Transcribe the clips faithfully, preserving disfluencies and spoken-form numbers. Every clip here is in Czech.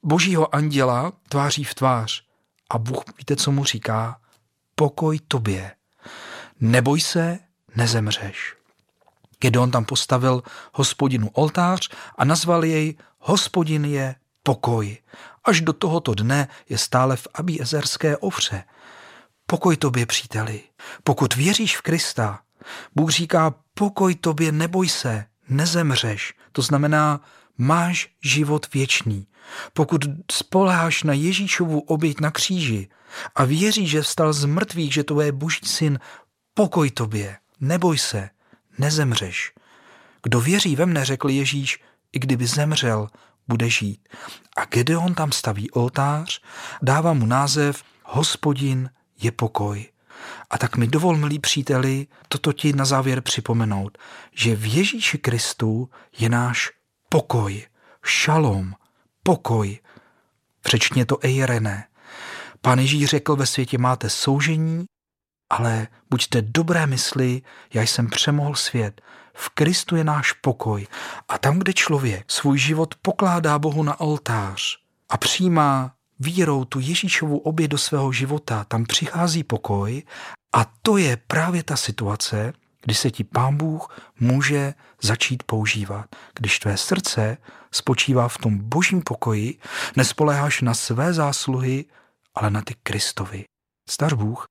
božího anděla tváří v tvář. A Bůh, víte, co mu říká? Pokoj tobě. Neboj se, nezemřeš. Gedeon tam postavil Hospodinu oltář a nazval jej Hospodin je pokoj. Až do tohoto dne je stále v Abíezerské ofře. Pokoj tobě, příteli. Pokud věříš v Krista, Bůh říká pokoj tobě, neboj se, nezemřeš. To znamená, máš život věčný. Pokud spoléháš na Ježíšovu oběť na kříži a věříš, že vstal z mrtvých, že to je Boží syn, pokoj tobě, neboj se, nezemřeš. Kdo věří ve mne, řekl Ježíš, i kdyby zemřel, bude žít. A Gedeon tam staví oltář, dává mu název Hospodin je pokoj. A tak mi dovol, milí příteli, toto ti na závěr připomenout, že v Ježíši Kristu je náš pokoj, šalom, pokoj. Přečtně to eirene. Pán Ježíš řekl, ve světě máte soužení, ale buďte dobré mysli, já jsem přemohl svět. V Kristu je náš pokoj. A tam, kde člověk svůj život pokládá Bohu na oltář a přijímá vírou tu Ježíšovu oběť do svého života, tam přichází pokoj a to je právě ta situace, kdy se ti Pán Bůh může začít používat. Když tvé srdce spočívá v tom božím pokoji, nespoléháš na své zásluhy, ale na ty Kristovi. Zdař Bůh.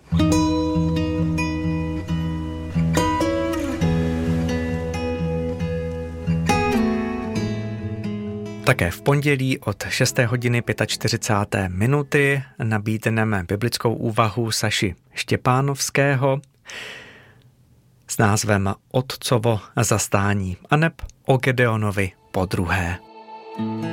Také v pondělí od šesté hodiny čtyřicáté páté minuty nabídneme biblickou úvahu Saši Štěpánovského s názvem Otcovo zastání, aneb o Gedeonovi podruhé.